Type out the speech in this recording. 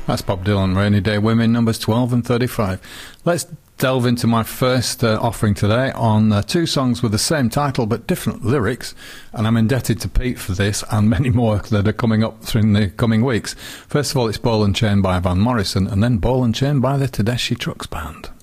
That's Bob Dylan, Rainy Day Women, numbers 12 and 35. Let's delve into my first offering today on two songs with the same title but different lyrics, and I'm indebted to Pete for this and many more that are coming up in the coming weeks. First of all, it's Ball and Chain by Van Morrison, and then Ball and Chain by the Tedeschi Trucks Band.